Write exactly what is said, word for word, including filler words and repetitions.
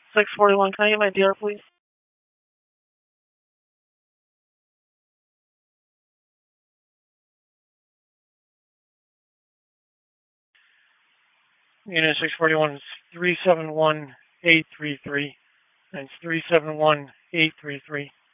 six forty-one, can I get my D R, please? Unit six forty-one is three seven one eight three three. That's three seven one eight three three.